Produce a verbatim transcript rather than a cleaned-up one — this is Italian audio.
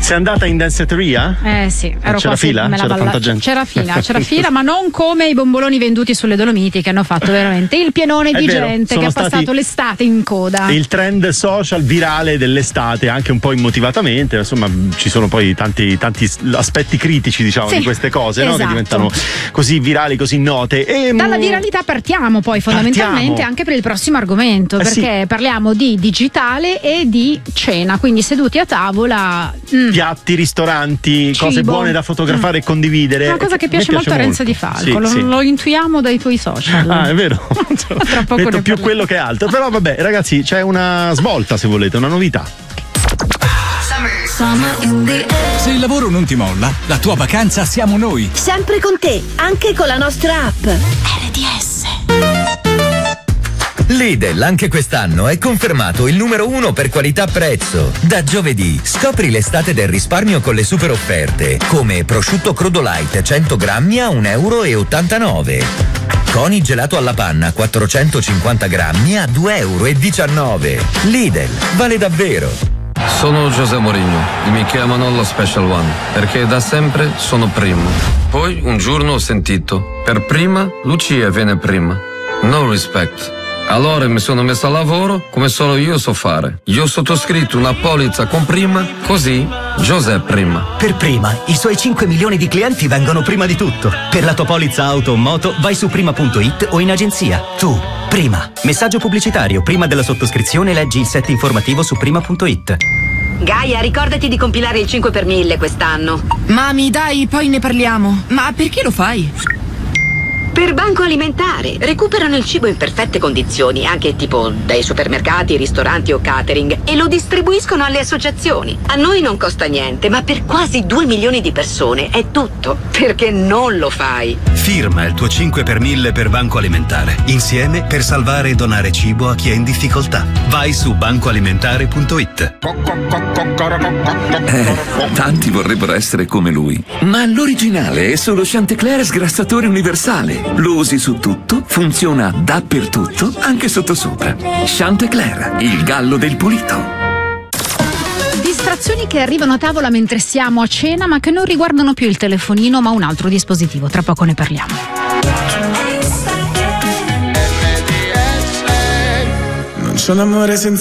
Sei andata in danceteria? Eh sì, ero c'era quasi, fila? me la C'era balla- tanta gente? C'era fila, c'era fila, ma non come i bomboloni venduti sulle Dolomiti, che hanno fatto veramente il pienone È di vero, gente sono che ha stati passato l'estate in coda. Il trend social virale dell'estate, anche un po' immotivatamente, insomma ci sono poi tanti, tanti aspetti critici, diciamo, Sì, di queste cose, no? esatto. Che diventano così virali, così note. E, Dalla viralità partiamo poi fondamentalmente Partiamo. anche per il prossimo argomento, Eh perché sì. parliamo di digitale e di cena, quindi seduti a tavola. mm, piatti, ristoranti, cose Cibo. buone da fotografare e condividere. Una cosa che Mi piace molto a Renzo Di Falco, Sì, lo, sì. lo intuiamo dai tuoi social. Ah, è vero. Tra poco Metto ne più parliamo. quello che altro. Però vabbè, ragazzi, c'è una svolta, se volete, una novità. Se il lavoro non ti molla, la tua vacanza siamo noi. Sempre con te, anche con la nostra app. R D S. Lidl anche quest'anno è confermato il numero uno per qualità-prezzo. Da giovedì scopri l'estate del risparmio con le super offerte, come prosciutto crudo light cento grammi a un euro e ottantanove. Coni gelato alla panna quattrocentocinquanta grammi a due euro e diciannove. Lidl, vale davvero. Sono José Mourinho e mi chiamano lo Special One perché da sempre sono primo. Poi un giorno ho sentito, per prima Lucia viene prima. No respect. Allora mi sono messo a lavoro come solo io so fare. Io ho sottoscritto una polizza con prima, così José prima. Per prima, i suoi cinque milioni di clienti vengono prima di tutto. Per la tua polizza auto o moto vai su prima punto it o in agenzia. Tu, prima. Messaggio pubblicitario. Prima della sottoscrizione leggi il set informativo su prima punto it. Gaia, ricordati di compilare il cinque per mille quest'anno. Mami, dai, poi ne parliamo. Ma perché lo fai? Per Banco Alimentare. Recuperano il cibo in perfette condizioni, anche tipo dai supermercati, ristoranti o catering, e lo distribuiscono alle associazioni. A noi non costa niente, ma per quasi due milioni di persone è tutto. Perché non lo fai? Firma il tuo cinque per mille per Banco Alimentare. Insieme per salvare e donare cibo a chi è in difficoltà. Vai su banco alimentare punto it. Eh, tanti vorrebbero essere come lui, ma l'originale è solo Chantecler sgrassatore universale. Lo usi su tutto, funziona dappertutto, anche sottosopra. Chantecler, il gallo del pulito. Distrazioni che arrivano a tavola mentre siamo a cena, ma che non riguardano più il telefonino, ma un altro dispositivo. Tra poco ne parliamo. Non c'è un amore senza